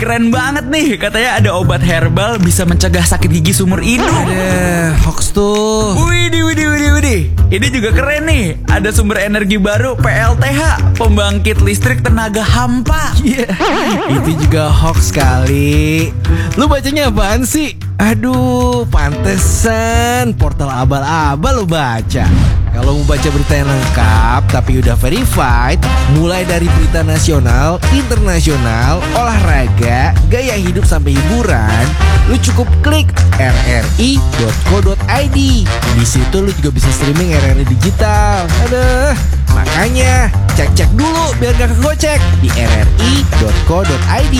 keren banget nih. Katanya ada obat herbal bisa mencegah sakit gigi seumur hidup. Ada hoax tuh. Widih. Ini juga keren nih. Ada sumber energi baru PLTH, pembangkit listrik tenaga hampa. Itu juga hoax kali. Lu bacanya apaan sih? Aduh, pantesan portal abal-abal lu baca. Kalau mau baca berita yang lengkap tapi udah verified, mulai dari berita nasional, internasional, olahraga, gaya hidup sampai hiburan, lu cukup klik rri.co.id. Di situ lu juga bisa streaming RRI digital. Aduh, makanya cek dulu biar gak kegocek di rri.co.id.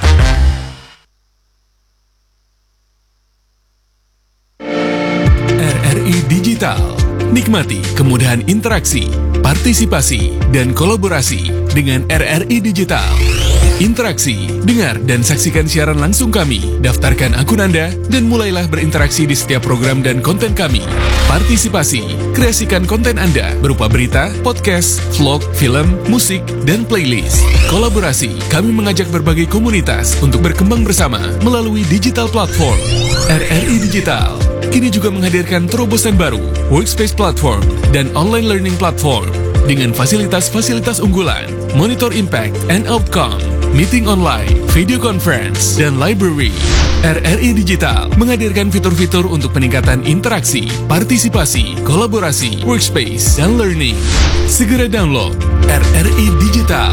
RRI Digital. Nikmati kemudahan interaksi, partisipasi, dan kolaborasi dengan RRI Digital. Interaksi, dengar dan saksikan siaran langsung kami. Daftarkan akun Anda dan mulailah berinteraksi di setiap program dan konten kami. Partisipasi, kreasikan konten Anda berupa berita, podcast, vlog, film, musik, dan playlist. Kolaborasi, kami mengajak berbagai komunitas untuk berkembang bersama melalui digital platform. RRI Digital kini juga menghadirkan terobosan baru, workspace platform, dan online learning platform dengan fasilitas-fasilitas unggulan, monitor impact and outcome, meeting online, video conference, dan library. RRI Digital menghadirkan fitur-fitur untuk peningkatan interaksi, partisipasi, kolaborasi, workspace, dan learning. Segera download RRI Digital.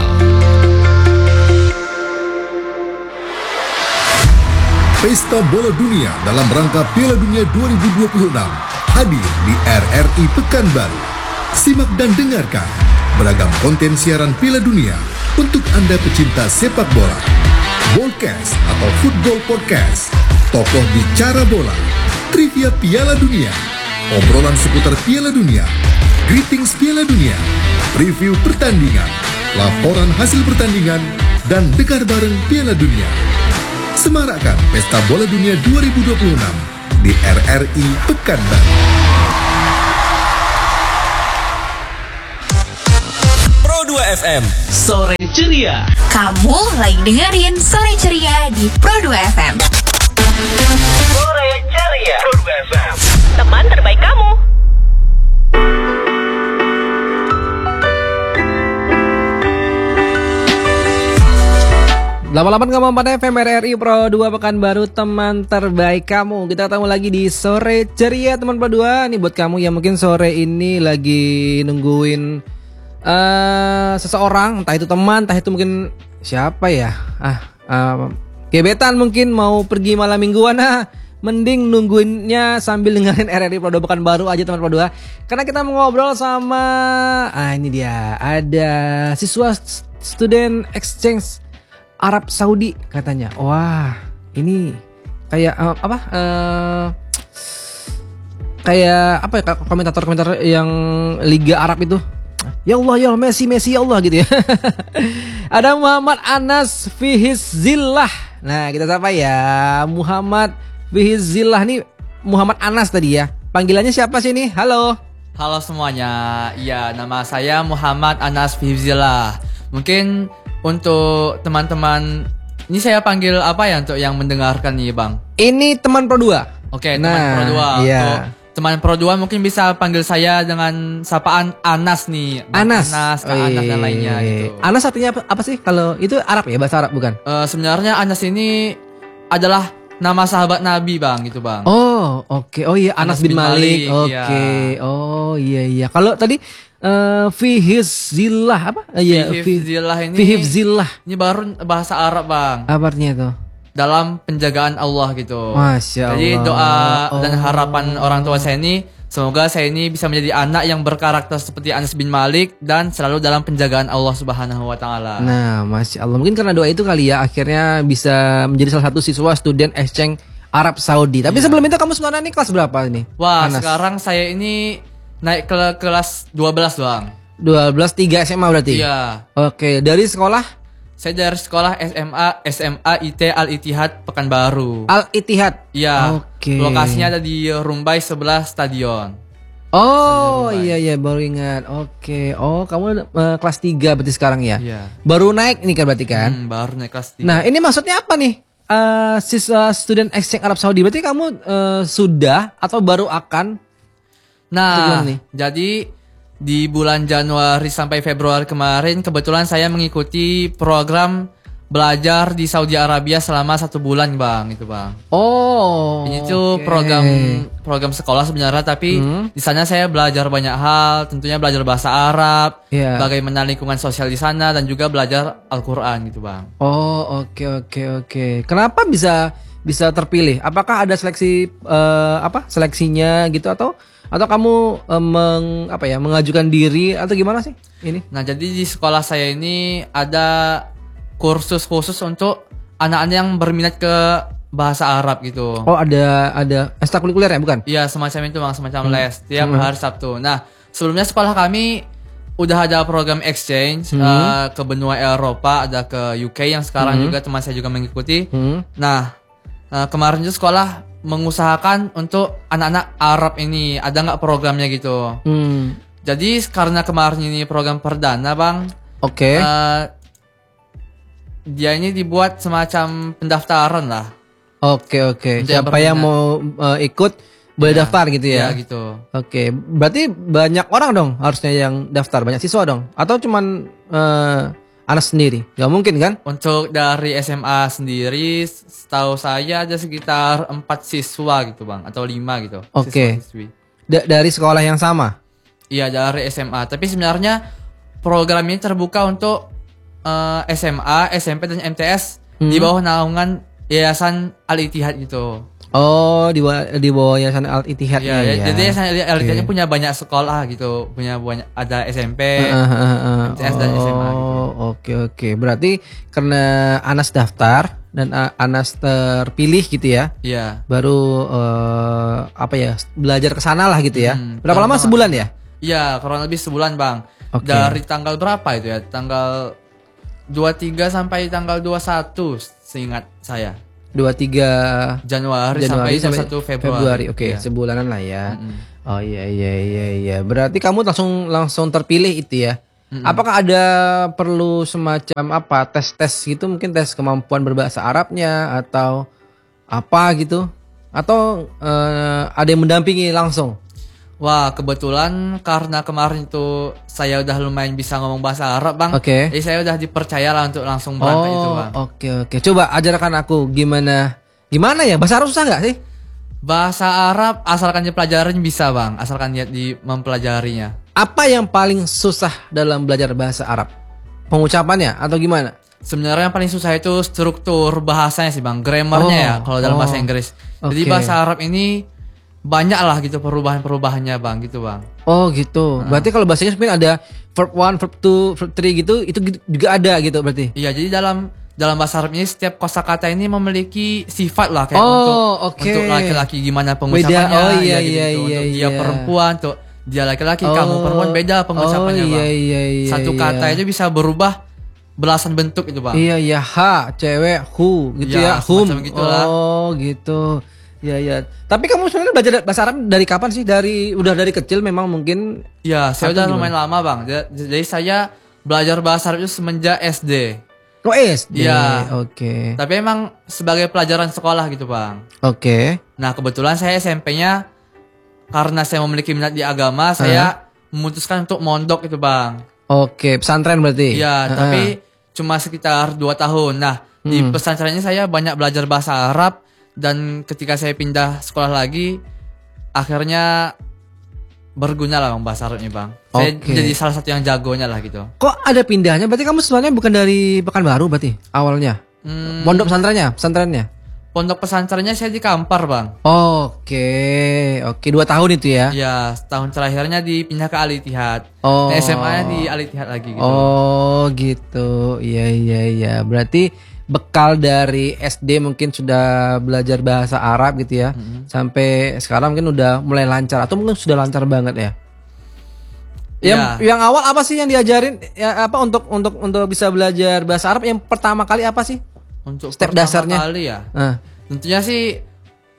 Pesta Bola Dunia dalam rangka Piala Dunia 2026 hadir di RRI Pekanbaru. Simak dan dengarkan beragam konten siaran Piala Dunia untuk Anda pecinta sepak bola. Ballcast atau Football Podcast, tokoh bicara bola, trivia Piala Dunia, obrolan seputar Piala Dunia, greetings Piala Dunia, review pertandingan, laporan hasil pertandingan, dan dengar bareng Piala Dunia. Semarakkan Pesta Bola Dunia 2026 di RRI Pekanbaru. Pro 2 FM Sore Ceria. Kamu lagi dengerin Sore Ceria di Pro 2 FM. Sore Ceria Pro 2 FM, Teman terbaik kamu. Delapan 88,4 FM RRI Pro 2 Pekanbaru, teman terbaik kamu. Kita ketemu lagi di Sore Ceria teman Pro 2. Ini buat kamu yang mungkin sore ini lagi nungguin seseorang, entah itu teman, entah itu mungkin siapa ya. Gebetan mungkin mau pergi malam mingguan. Mending nungguinnya sambil dengerin RRI Pro 2 Pekanbaru aja teman Pro 2. Karena kita mau ngobrol sama ini dia, ada siswa student exchange Arab Saudi katanya. Wah, ini kayak kayak apa ya, komentator yang Liga Arab itu. Ya Allah, ya Allah, Messi ya Allah gitu ya. Ada Muhammad Anas Fihizillah. Nah, kita sapa ya Muhammad Fihizillah nih. Muhammad Anas tadi ya. Panggilannya siapa sih nih? Halo. Halo semuanya. Ya, nama saya Muhammad Anas Fihizillah. Mungkin untuk teman-teman, ini saya panggil apa ya untuk yang mendengarkan nih Bang? Ini teman Pro 2. Oke, teman Pro 2. Iya. Untuk teman Pro 2 mungkin bisa panggil saya dengan sapaan Anas nih. Anas, Anas dan lainnya gitu. Anas artinya apa sih? Kalau itu Arab ya, bahasa Arab bukan? Sebenarnya Anas ini adalah nama sahabat Nabi Bang gitu Bang. Oh, oke. Oh iya, Anas bin Malik. Oke. Iya. Oh iya. Kalau tadi Fihizillah apa? Iya, Fihizillah ini. Fihizillah. Ini baru bahasa Arab Bang. Apa artinya itu? Dalam penjagaan Allah gitu. Masya Allah. Jadi doa dan harapan orang tua saya ini, semoga saya ini bisa menjadi anak yang berkarakter seperti Anas bin Malik dan selalu dalam penjagaan Allah Subhanahu wa taala. Nah, Masya Allah. Mungkin karena doa itu kali ya akhirnya bisa menjadi salah satu siswa student exchange Arab Saudi. Tapi sebelum itu kamu sebenarnya nih kelas berapa nih? Wah, Anas? sekarang saya ini naik ke kelas 12 doang. 12 3 SMA berarti? Iya. Oke, dari sekolah? Saya dari sekolah SMA IT Al Ittihad Pekanbaru. Al Ittihad. Iya. Oke. Lokasinya ada di Rumbai sebelah stadion. Oh iya baru ingat. Oke. Oh kamu kelas 3 berarti sekarang ya? Iya. Baru naik nih kan berarti kan? Baru naik kelas 3. Nah ini maksudnya apa nih? Siswa student exchange Arab Saudi berarti kamu sudah atau baru akan? Nah, gimana nih? jadi di bulan Januari sampai Februari kemarin kebetulan saya mengikuti program belajar di Saudi Arabia selama 1 bulan bang, itu bang. Oh. Ini tuh program sekolah sebenarnya, tapi di sana saya belajar banyak hal, tentunya belajar bahasa Arab, bagaimana lingkungan sosial di sana, dan juga belajar Al-Quran gitu bang. Oh oke. Kenapa bisa terpilih? Apakah ada seleksinya gitu atau kamu mengajukan diri atau gimana sih ini? Nah jadi di sekolah saya ini ada kursus khusus untuk anak-anak yang berminat ke bahasa Arab gitu. Oh ada ekstrakurikuler ya bukan? Iya semacam itu bang, semacam les tiap hari Sabtu. Nah sebelumnya sekolah kami udah ada program exchange ke benua Eropa, ada ke UK yang sekarang juga teman saya juga mengikuti. Nah kemarin itu sekolah mengusahakan untuk anak-anak Arab ini ada nggak programnya gitu. Jadi karena kemarin ini program perdana bang. Oke. Dia ini dibuat semacam pendaftaran lah. Oke. Siapa yang mau ikut boleh daftar gitu ya? Iya gitu. Oke. Berarti banyak orang dong harusnya yang daftar, banyak siswa dong? Atau cuman Anas sendiri? Gak mungkin kan? Untuk dari SMA sendiri, setahu saya ada sekitar 4 siswa gitu bang, atau 5 gitu. Oke. Siswa-siswi. Dari sekolah yang sama? Iya dari SMA. Tapi sebenarnya program ini terbuka untuk SMA, SMP dan MTS di bawah naungan Yayasan Al-Ittihad gitu. Oh, di bawah Yayasan Al-Ittihad ya. ya. Jadi Yayasan Al-Ittihad punya banyak sekolah gitu, punya banyak, ada SMP, MTS dan SMA gitu. Oke. Berarti karena Anas daftar dan Anas terpilih gitu ya. Iya. Baru belajar ke sana lah gitu ya. Berapa lama, sebulan ya? Iya, kurang lebih sebulan, Bang. Oke. Dari tanggal berapa itu ya? Tanggal 23 sampai tanggal 21 seingat saya. 23 Januari sampai 21 Februari. Oke, sebulanan lah ya. Oh iya. Berarti kamu langsung terpilih itu ya. Apakah ada perlu semacam tes gitu, mungkin tes kemampuan berbahasa Arabnya atau apa gitu? Atau ada yang mendampingi langsung? Wah, kebetulan karena kemarin itu saya udah lumayan bisa ngomong bahasa Arab, Bang. Oke. Jadi saya udah dipercaya lah untuk langsung berangkat itu, Bang. Oke. Coba ajarkan aku gimana ya? Bahasa Arab susah nggak sih? Bahasa Arab asalkan dipelajarin bisa, Bang. Asalkan niat di mempelajarinya. Apa yang paling susah dalam belajar bahasa Arab? Pengucapannya atau gimana? Sebenarnya yang paling susah itu struktur bahasanya sih, Bang. Grammarnya ya kalau dalam bahasa Inggris. Jadi bahasa Arab ini banyak lah gitu perubahannya Bang gitu Bang. Oh gitu. Berarti kalau bahasa Inggris mungkin ada verb 1, verb 2, verb 3 gitu, itu juga ada gitu berarti. Iya, jadi dalam bahasa Arab ini setiap kosakata ini memiliki sifat lah kayak untuk laki-laki gimana pengucapannya, untuk dia perempuan, untuk dia laki-laki, kamu perempuan beda pengucapannya Bang. Iya. Satu kata itu bisa berubah belasan bentuk itu Bang. Iya, ha, cewek, hu gitu ya, hum. Oh gitu. Iya. Tapi kamu sebenarnya belajar bahasa Arab dari kapan sih? Udah dari kecil memang mungkin? Iya, saya udah lumayan lama Bang. Jadi saya belajar bahasa Arab itu semenjak SD. Oh SD? Iya. Oke. Tapi emang sebagai pelajaran sekolah gitu Bang. Oke. Nah kebetulan saya SMP-nya, karena saya memiliki minat di agama, saya memutuskan untuk mondok itu Bang. Oke, pesantren berarti? Iya, tapi cuma sekitar 2 tahun. Nah di pesantren ini saya banyak belajar bahasa Arab. Dan ketika saya pindah sekolah lagi, akhirnya berguna lah Bang bahasa Arabnya Bang. Saya jadi salah satu yang jagonya lah gitu. Kok ada pindahnya? Berarti kamu sebenarnya bukan dari Pekanbaru berarti awalnya? Pondok pesantrennya? Pondok pesantrennya saya di Kampar Bang. Oke, 2 tahun itu ya? Iya, tahun terakhirnya dipindah ke Al-Ittihad. Nah, SMA-nya di Al-Ittihad lagi gitu. Oh gitu, iya. Berarti bekal dari SD mungkin sudah belajar bahasa Arab gitu ya, sampai sekarang mungkin udah mulai lancar atau mungkin sudah lancar banget ya. Yang awal apa sih yang diajarin ya, apa untuk bisa belajar bahasa Arab yang pertama kali apa sih? Untuk step dasarnya kali ya. Tentunya sih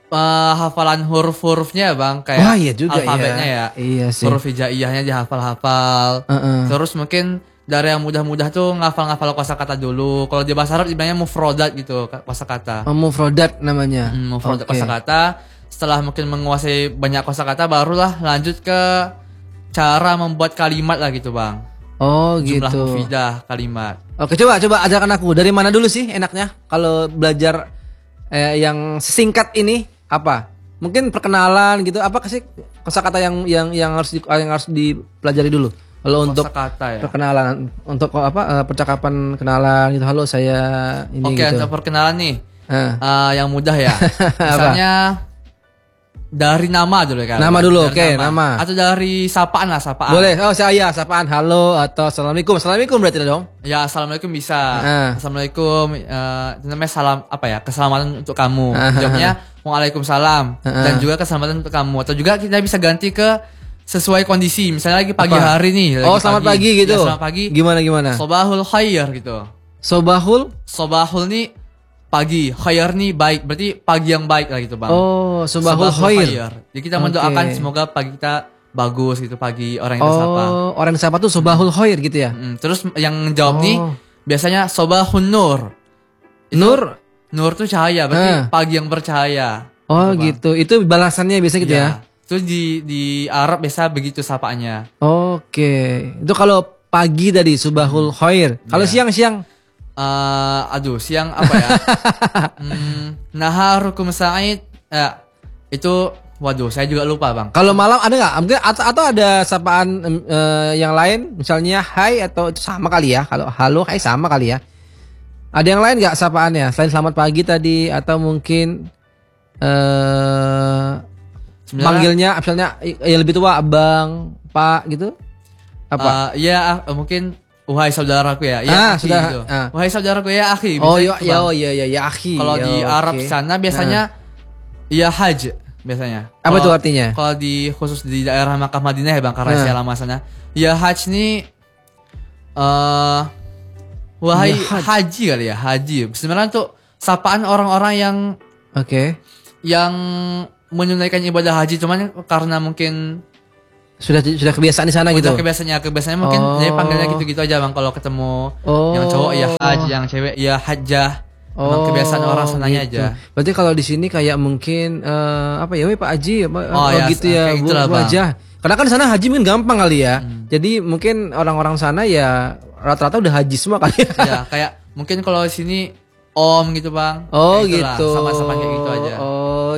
hafalan huruf-hurufnya bang, kayak Wah, iya juga alfabetnya ya. ya. Iya sih. Huruf hijaiyahnya dihafal-hafal. Terus mungkin dari yang mudah-mudah tuh ngafal-ngafal kosakata dulu. Kalau di bahasa Arab dibilangnya mufrodat gitu, kosakata. Mufrodat namanya. Mufrodat Oke. kosakata. Setelah mungkin menguasai banyak kosakata, barulah lanjut ke cara membuat kalimat lah gitu bang. Oh Jumlah gitu. mufidah kalimat. Oke, coba ajarkan aku. Dari mana dulu sih enaknya kalau belajar yang singkat ini apa? Mungkin perkenalan gitu. Apa sih kosakata yang harus dipelajari dulu? Kalau untuk Kosakata ya. perkenalan, untuk percakapan kenalan gitu. Halo, saya ini Oke, gitu. untuk perkenalan nih. Ah. Yang mudah ya. Misalnya dari nama dulu ya kan. Nama dulu, Dari oke, nama. Atau dari sapaan lah, sapaan. Boleh. Oh, saya sapaan halo atau assalamualaikum. Assalamualaikum berarti dong. Ya, assalamualaikum bisa. Ah. Assalamualaikum, itu namanya salam apa ya? Keselamatan untuk kamu. Ah. Jawabnya waalaikumsalam. Dan juga keselamatan untuk kamu. Atau juga kita bisa ganti ke sesuai kondisi. Misalnya lagi pagi Apa? hari nih. Oh, selamat pagi gitu. Ya, selamat pagi. Gimana? Sobahul khair gitu. Sobahul nih pagi, khair nih baik. Berarti pagi yang baik lah gitu bang. Oh, sobahul khair. Jadi kita mendoakan Oke. semoga pagi kita bagus gitu, pagi orang yang kita sapa. Oh, orang yang sapa tuh sobahul khair gitu ya. Terus yang jawab nih biasanya sobahun nur. Nur tuh cahaya, berarti pagi yang bercahaya. Oh Gitu, Bang. gitu. Itu balasannya biasa gitu ya. Itu di Arab biasa begitu sapaannya. Oke. Itu kalau pagi tadi subahul khair. Kalau Iya. siang? Siang apa ya? Naharukum sa'id. Itu waduh, saya juga lupa, Bang. Kalau malam ada nggak? Mungkin atau ada sapaan yang lain, misalnya hai atau itu sama kali ya? Kalau halo hai sama kali ya? Ada yang lain nggak sapaannya selain selamat pagi tadi atau mungkin Sebenarnya- manggilnya misalnya yang lebih tua abang, pak gitu? Apa? Mungkin wahai saudaraku ya. Akhi sudah. gitu. Wahai saudaraku ya, akhi. Oh Bisa iya, gitu, Bang. ya akhi. Kalau di Ya, Arab oke. sana biasanya ya haj biasanya. Apa Kalau- tuh artinya? Kalau di khusus di daerah Makkah Madinah ya Bang, karena saya lama sana. Ya haj nih wahai Ya haj. haji kali ya, haji. Sebenarnya tuh sapaan orang-orang yang menunaikan ibadah haji, cuman karena mungkin Sudah kebiasaan di sana gitu. udah kebiasaannya mungkin jadi panggilnya gitu-gitu aja Bang. Kalau ketemu yang cowok ya haj, yang cewek ya hajjah. Emang kebiasaan orang sananya gitu. aja. Berarti kalau di sini kayak mungkin apa ya, Pak Haji Ya, gitu ya, kayak Bu gitulah, Bang. Hajah. Karena kan di sana haji mungkin gampang kali ya. Jadi mungkin orang-orang sana ya rata-rata udah haji semua kali ya. Ya, kayak mungkin kalau di sini om gitu Bang. Oh Kayak itulah, gitu. Sama-sama kayak gitu aja. Oh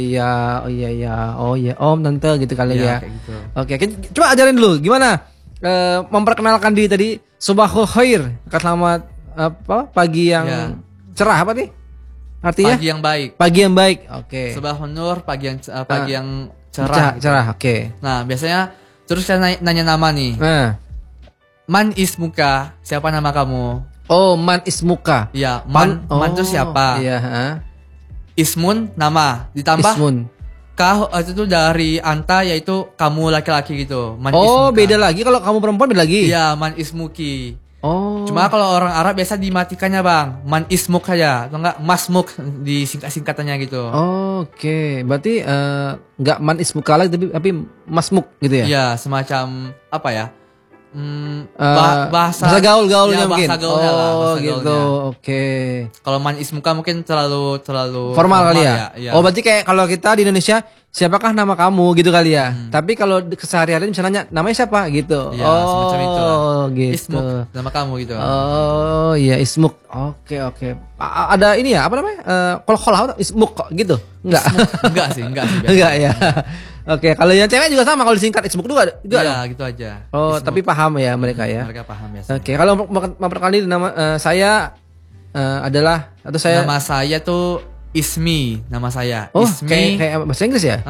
iya. Om tante gitu kali Iya, ya. kayak gitu. Oke, coba ajarin dulu gimana memperkenalkan diri tadi. Subahul khair. Selamat pagi yang Ya. cerah apa nih? Artinya? Pagi yang baik. Pagi yang baik. Oke. Subahun nur, pagi yang cerah. Cerah, oke. Nah, biasanya terus saya nanya nama nih. Nah. Man ismuka, siapa nama kamu? Oh, man ismuka. Iya, man itu siapa? Iya, Ismun nama, ditambah Ismun. kah itu tuh dari anta, yaitu kamu laki-laki gitu. Man Oh, ismuka. beda lagi kalau kamu perempuan beda lagi. Iya, man ismuki. Oh. Cuma kalau orang Arab biasa dimatikannya Bang, man ismuk saja, atau enggak masmuk di singkatannya gitu. Oke, berarti nggak man ismuka lagi tapi masmuk gitu ya? Iya, semacam apa ya? Bahasa gaul-gaulnya ya, mungkin. Bahasa gaulnya lah, bahasa gitu. gaulnya. Oke. Kalau man ismuka mungkin terlalu Formal kali ya? Iya. Oh, berarti kayak kalau kita di Indonesia, siapakah nama kamu gitu kali ya? Tapi kalau keseharian misalnya namanya siapa gitu. Iya, semacam itu lah. Gitu. Ismuk nama kamu gitu. Oh iya ismuk. Oke. Ada ini ya apa namanya? Kol ismuk kok gitu. Enggak. enggak sih biasa. Enggak ya. Oke, kalau yang cewek juga sama kalau disingkat ismuk juga Iya, dong? gitu aja. Oh, Ismuk. tapi paham ya mereka ya. Mereka paham biasa. Oke, kalau memperkenalkan nama saya adalah atau saya Nama saya tuh Ismi, nama saya. Oh, Ismi. kayak bahasa Inggris ya?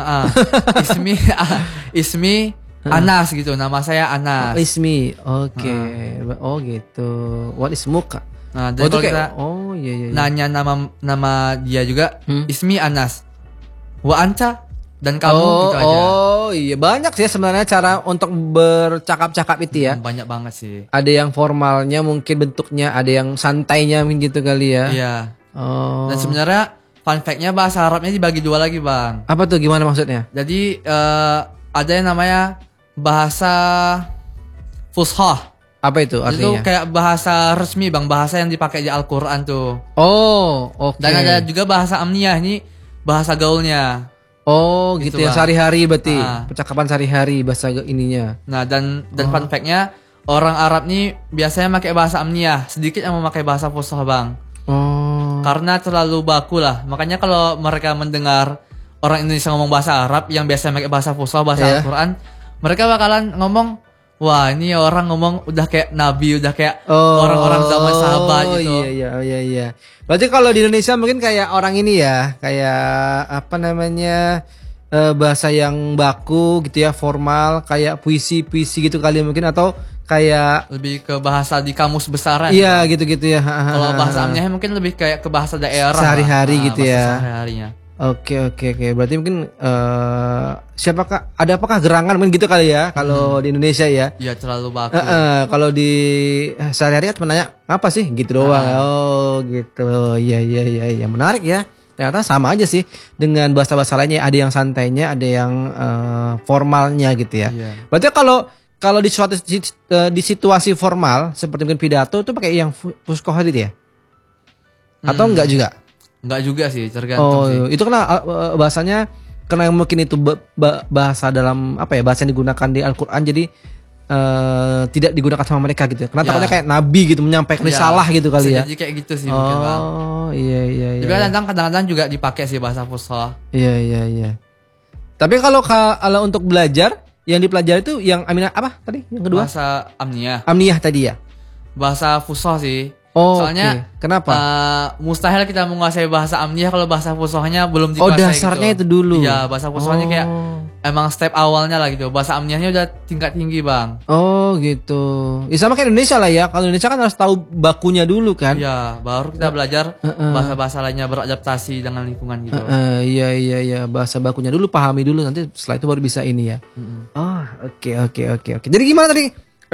Ismi Anas gitu. Nama saya Anas. Ismi. Oke. Oh gitu. What ismuk? Nah, Oh, jadi itu kalau kayak kita iya. nanya nama dia juga, Ismi Anas. Wa anta dan kamu gitu aja. Oh iya, banyak sih sebenarnya cara untuk bercakap-cakap itu ya. Banyak banget sih. Ada yang formalnya mungkin bentuknya, ada yang santainya mungkin gitu kali ya. Iya. Oh. Dan sebenarnya fun fact-nya bahasa Arabnya dibagi dua lagi, Bang. Apa tuh, gimana maksudnya? Jadi ada yang namanya bahasa fushah. Apa itu Itu artinya? kayak bahasa resmi, Bang, bahasa yang dipakai di Al-Qur'an tuh. Oh, oke. Dan ada juga bahasa amniyah, ini bahasa gaulnya. Oh, gitu ya, Bang. sehari-hari berarti. Ah. Percakapan sehari-hari bahasa ininya. Nah, dan fun fact-nya orang Arab nih biasanya pakai bahasa amniyah, sedikit yang memakai bahasa fushah, Bang. Oh. Karena terlalu baku lah. Makanya kalau mereka mendengar orang Indonesia ngomong bahasa Arab yang biasanya pakai bahasa fushah, bahasa Iya. Al-Qur'an, mereka bakalan ngomong, wah ini orang ngomong udah kayak nabi, udah kayak orang-orang zaman sahabat gitu. Iya. Berarti kalau di Indonesia mungkin kayak orang ini ya, kayak apa namanya, bahasa yang baku gitu ya, formal, kayak puisi-puisi gitu kali mungkin, atau kayak Lebih ke bahasa di kamus besaran. iya gitu-gitu ya. Kalau bahasa amniyah mungkin lebih kayak ke bahasa daerah. Sehari-hari lah. gitu Bahasa ya. Sehari-harinya. Oke. Berarti mungkin apakah gerangan mungkin gitu kali ya kalau di Indonesia ya. Iya, terlalu baku. Kalau di sehari-hari kan menanya apa sih gitu doang. Oh gitu. Iya. Menarik ya. Ternyata sama aja sih dengan bahasa-bahasa lainnya. Ada yang santainya, ada yang formalnya gitu ya. Iya. Berarti kalau di suatu di situasi formal seperti mungkin pidato itu pakai yang fuskoh tadi ya? Atau enggak juga? Enggak juga sih, tergantung sih. Itu karena bahasanya karena mungkin itu bahasa dalam apa ya, bahasa yang digunakan di Al-Qur'an, jadi tidak digunakan sama mereka gitu. Karena Ya. takutnya kayak nabi gitu menyampaikan Iya, risalah gitu kali ya. Jadi kayak gitu sih mungkin, Bang. Oh, iya. Juga kadang-kadang juga dipakai sih bahasa fushah. Iya. Tapi kalau untuk belajar yang dipelajari itu yang aminah apa tadi? Yang kedua? Bahasa amniyah. Amniyah tadi ya. Bahasa fushah sih. Oh, Soalnya oke. Kenapa? Mustahil kita menguasai bahasa amniyah kalau bahasa fushahnya belum Oh, dikuasai. dasarnya gitu. itu dulu. Iya, bahasa fushahnya kayak emang step awalnya lah gitu. Bahasa amniyahnya udah tingkat tinggi, Bang. Oh gitu. Ya sama kayak Indonesia lah ya. Kalau Indonesia kan harus tahu bakunya dulu kan. Iya, baru kita belajar bahasa-bahasa lainnya beradaptasi dengan lingkungan gitu. Iya. Bahasa bakunya dulu, pahami dulu, nanti setelah itu baru bisa ini ya. Oh, oke. Jadi gimana tadi?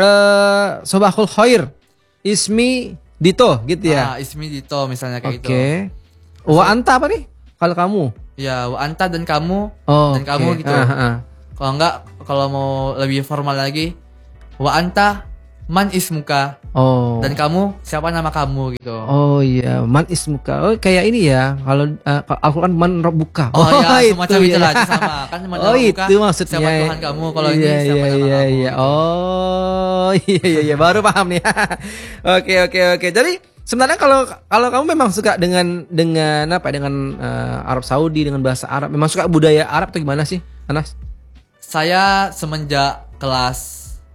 Sobahul Khair, Ismi Dito gitu ya. Ismi Dito misalnya kayak gitu. Oke. Wa anta apa nih? Kalau kamu? Ya, wa anta dan kamu Oh, dan kamu oke. gitu. Ah. Kalau enggak, kalau mau lebih formal lagi, wa anta man ismuka Oh. dan kamu siapa nama kamu gitu. Oh iya, man ismuka. Oh kayak ini ya. Kalau Al-Qur'an man rabbuka. Oh, ya, semacam itu itu ya. lah, itu sama. Kan man Oh rabbuka, itu maksudnya. siapa Tuhan kamu, kalau ini siapa nama kamu. Iya. gitu. Oh iya, baru paham nih. Oke. Jadi sebenarnya kalau kamu memang suka dengan apa? Dengan Arab Saudi, dengan bahasa Arab. Memang suka budaya Arab atau gimana sih, Anas? Saya semenjak kelas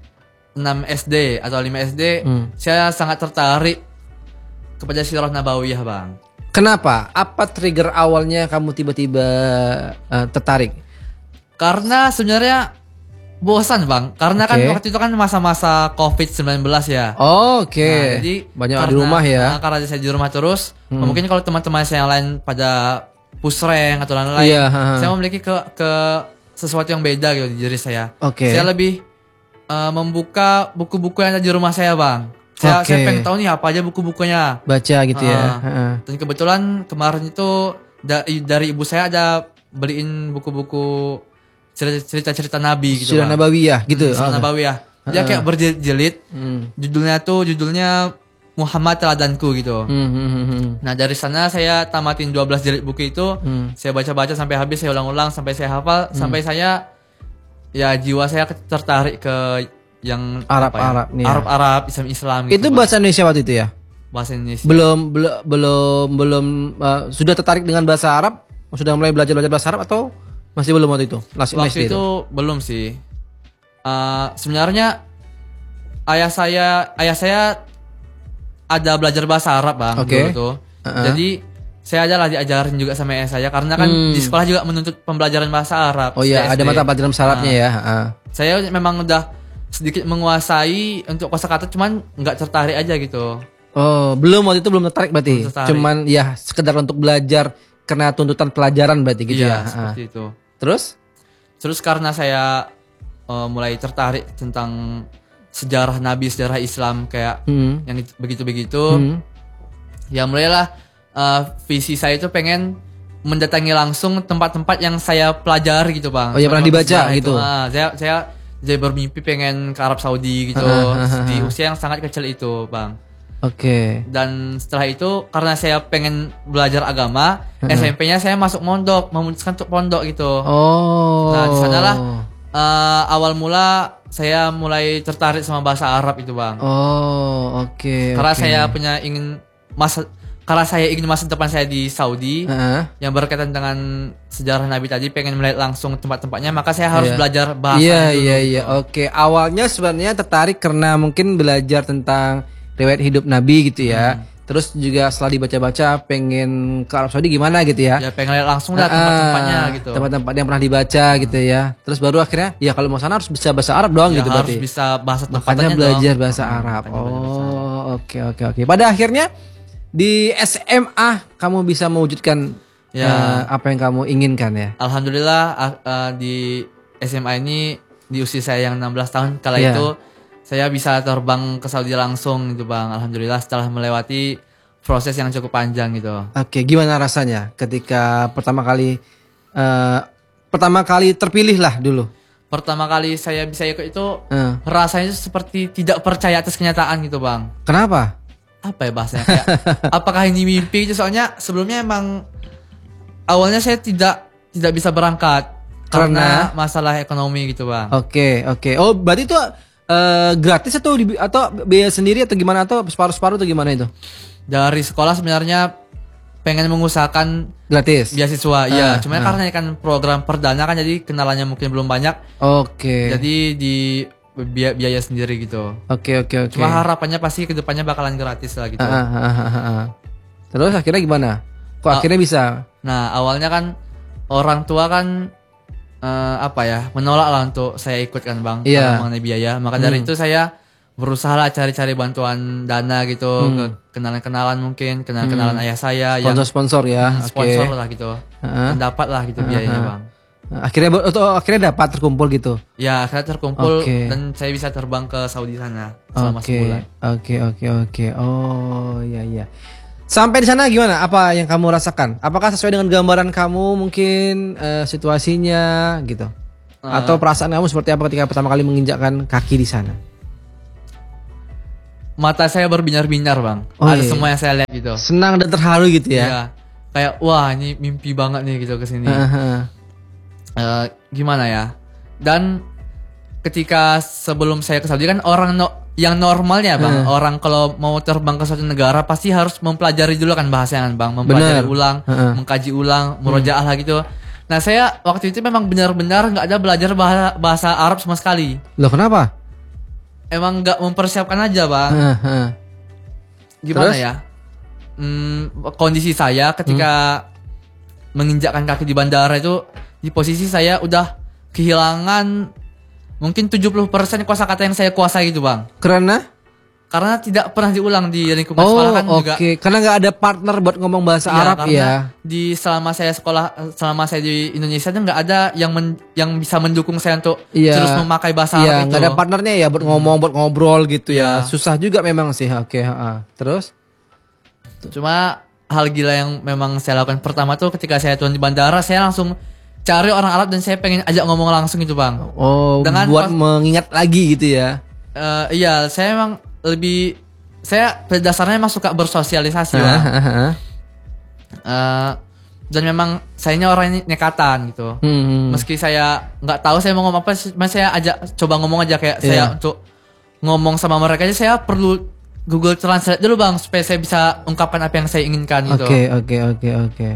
6 SD atau 5 SD, saya sangat tertarik kepada Sirah Nabawiyah, Bang. Kenapa? Apa trigger awalnya kamu tiba-tiba tertarik? Karena sebenarnya bosan, Bang. Karena kan Oke. waktu itu kan masa-masa COVID-19 ya. Oh, oke. Nah, jadi Banyak di rumah ya. Karena saya di rumah terus, mungkin kalau teman-teman saya yang lain pada push rank atau lain-lain, Iya, saya memiliki ke sesuatu yang beda gitu di diri saya. Oke. Saya lebih membuka buku-buku yang ada di rumah saya, Bang. Saya Oke. pengen tahu nih apa aja buku-bukunya. Baca gitu ya. Ah. Heeh. Dan kebetulan kemarin itu dari ibu saya ada beliin buku-buku cerita-cerita Nabi gitu, Sirah Bang. Nabawiyah gitu. Sirah Nabawiyah. Dia kayak berjilid. Judulnya Muhammad Teladanku gitu. Nah, dari sana saya tamatin 12 jilid buku itu. Saya baca-baca sampai habis, saya ulang-ulang sampai saya hafal, sampai saya ya jiwa saya tertarik ke yang Arab nih ya. Arab, Islam gitu. Itu Bang. bahasa Indonesia waktu itu ya? Bahasa Indonesia. Belum sudah tertarik dengan bahasa Arab? Sudah mulai belajar bahasa Arab atau masih belum waktu itu? Waktu itu belum sih. Sebenarnya ayah saya ada belajar bahasa Arab, Bang. Oke. Dulu tuh. Jadi saya adalah diajarin juga sama ayah saya karena kan di sekolah juga menuntut pembelajaran bahasa Arab. Oh iya, ada SD. mata pelajaran bahasa Arabnya ya. Saya memang udah sedikit menguasai untuk kosakata, cuman nggak tertarik aja gitu. Oh, belum waktu itu belum tertarik berarti. Belum tertarik. Cuman ya sekedar untuk belajar karena tuntutan pelajaran berarti gitu Iya, ya. seperti itu. Terus? Karena saya mulai tertarik tentang sejarah Nabi, sejarah Islam kayak yang begitu-begitu. Ya mulailah visi saya itu pengen mendatangi langsung tempat-tempat yang saya pelajari gitu bang. Oh, yang pernah Seperti dibaca sejarah gitu. itu. Saya bermimpi pengen ke Arab Saudi gitu di usia yang sangat kecil itu bang. Oke. Dan setelah itu karena saya pengen belajar agama, SMP-nya saya masuk memutuskan untuk pondok gitu. Oh. Nah di sanalah awal mula saya mulai tertarik sama bahasa Arab itu bang. Oh, oke. Karena oke. saya karena saya ingin masa depan saya di Saudi yang berkaitan dengan sejarah Nabi tadi, pengen melihat langsung tempat-tempatnya, maka saya harus belajar bahasa dulu. Iya. Oke, awalnya sebenarnya tertarik karena mungkin belajar tentang riwayat hidup Nabi gitu ya. Terus juga setelah dibaca-baca pengen ke Arab Saudi gimana gitu ya. Ya pengen lihat langsung lah tempat-tempatnya gitu. Tempat-tempat yang pernah dibaca gitu ya. Terus baru akhirnya ya kalau mau sana harus bisa bahasa Arab doang Ya, gitu harus berarti. bisa bahasa Makanya tempatnya belajar dong. bahasa Arab. Makanya belajar bahasa Arab. Oh, oke. Pada akhirnya di SMA kamu bisa mewujudkan apa yang kamu inginkan ya. Alhamdulillah di SMA ini di usia saya yang 16 tahun kala Iya. itu saya bisa terbang ke Saudi langsung gitu bang. Alhamdulillah setelah melewati proses yang cukup panjang gitu. Oke, gimana rasanya ketika pertama kali terpilih lah dulu? Pertama kali saya bisa ikut itu rasanya seperti tidak percaya atas kenyataan gitu bang. Kenapa? Apa ya bahasanya kayak apakah ini mimpi gitu, soalnya sebelumnya emang awalnya saya tidak bisa berangkat karena masalah ekonomi gitu bang. Oke. Oh, berarti itu gratis atau biaya sendiri atau gimana, atau separuh-separuh atau gimana itu? Dari sekolah sebenarnya pengen mengusahakan Gratis. beasiswa, iya. Cuma karena ini kan program perdana kan, jadi kenalannya mungkin belum banyak. Oke. Jadi di biaya sendiri gitu. Oke. Cuma harapannya pasti kedepannya bakalan gratis lah gitu. Terus akhirnya gimana? Kok akhirnya bisa? Nah awalnya kan orang tua kan menolak lah untuk saya ikut kan bang, Iya. mengenai biaya. Maka dari itu saya berusaha lah cari-cari bantuan dana gitu, ke kenalan-kenalan mungkin, kenalan ayah saya yang Sponsor ya. sponsor lah gitu, mendapat lah gitu biayanya bang. Akhirnya dapat terkumpul gitu. Ya akhirnya terkumpul Oke. dan saya bisa terbang ke Saudi sana selama sebulan. Oke. Oh, iya. Sampai di sana gimana? Apa yang kamu rasakan? Apakah sesuai dengan gambaran kamu mungkin situasinya gitu? Atau perasaan kamu seperti apa ketika pertama kali menginjakkan kaki di sana? Mata saya berbinar-binar bang. Oh, Ada iya. semua yang saya lihat gitu. Senang dan terharu gitu ya? Iya. Kayak wah ini mimpi banget nih gitu kesini. Gimana ya? Dan ketika sebelum saya ke Saudi kan yang normalnya bang, orang kalau mau terbang ke suatu negara pasti harus mempelajari dulu kan bahasanya kan bang, mempelajari Bener. ulang, mengkaji ulang, murojaah lah gitu. Nah saya waktu itu memang benar-benar nggak ada belajar bahasa Arab sama sekali. Loh, kenapa? Emang nggak mempersiapkan aja bang. Gimana Terus? ya? Kondisi saya ketika menginjakkan kaki di bandara itu, di posisi saya udah kehilangan mungkin 70% kosakata yang saya kuasai gitu bang. Karena tidak pernah diulang di lingkungan sekolah kan juga. Oke. Karena nggak ada partner buat ngomong bahasa Iya, Arab karena ya. selama saya di Indonesia tuh nggak ada yang bisa mendukung saya untuk Iya. terus memakai bahasa Iya, Arab itu. nggak ada partnernya ya buat ngomong, buat ngobrol gitu ya. Iya. Susah juga memang sih. Oke. Terus? Cuma hal gila yang memang saya lakukan pertama tuh ketika saya turun di bandara, saya langsung cari orang Arab dan saya pengen ajak ngomong langsung gitu bang. Oh, Dengan buat mengingat lagi gitu ya. Iya, saya emang saya pada dasarnya emang suka bersosialisasi bang. Dan memang sayanya orang ini nekatan gitu. Meski saya nggak tahu saya mau ngomong apa, saya coba ngomong aja kayak saya untuk ngomong sama mereka aja saya perlu Google Translate dulu bang supaya saya bisa ungkapkan apa yang saya inginkan gitu. Oke.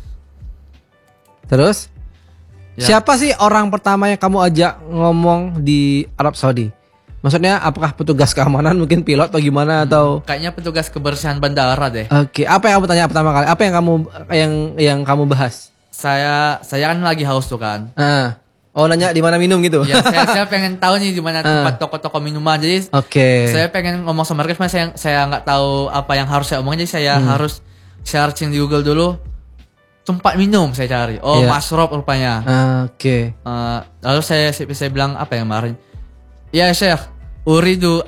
Terus? Ya. Siapa sih orang pertama yang kamu ajak ngomong di Arab Saudi? Maksudnya apakah petugas keamanan, mungkin pilot atau gimana atau? Kayaknya petugas kebersihan bandara deh. Oke, apa yang kamu tanya pertama kali? Apa yang kamu bahas? Saya kan lagi haus tuh kan. Nanya di mana minum gitu? Ya, saya pengen tahu nih di mana tempat toko-toko minuman. Jadi saya pengen ngomong sama mereka, cuma saya nggak tahu apa yang harus saya omongin, jadi saya harus searching di Google dulu tempat minum saya cari. Masrob rupanya. Oke. Lalu saya bilang apa yang kemarin? Ya Syekh, uridu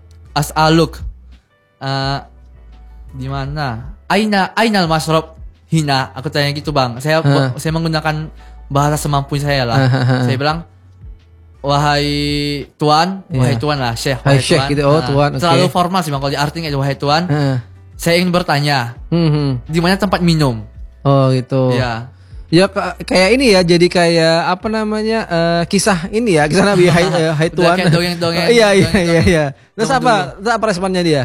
as'aluk. Di mana? Ainal masrob hina, aku tanya gitu bang. Saya menggunakan bahasa semampu saya lah. Saya bilang, wahai tuan lah, syekh, wahai syekh gitu, tuan. Terlalu formal sih bang kalau diartikan itu wahai tuan. Saya ingin bertanya, di mana tempat minum? Oh gitu. Ya. Ya kayak ini ya, jadi kayak apa namanya kisah ini ya, kisah Nabi hai tuan. Kayak dongeng-dongeng. Iya. Terus apa responnya dia?